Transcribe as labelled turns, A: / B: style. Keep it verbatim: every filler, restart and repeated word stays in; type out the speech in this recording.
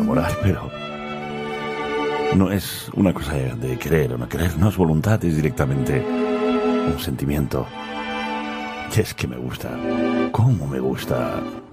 A: enamorar, pero no es una cosa de querer o no querer, no es voluntad, es directamente un sentimiento. Y es que me gusta, cómo me gusta